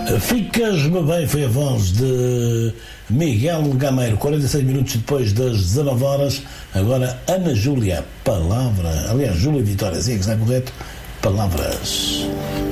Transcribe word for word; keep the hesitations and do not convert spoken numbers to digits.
Ficas-me bem, foi a voz de Miguel Gameiro, quarenta e seis minutos depois das dezanove horas. Agora Ana Júlia, palavra, aliás, Júlia Vitória, sim, é que está correto, palavras.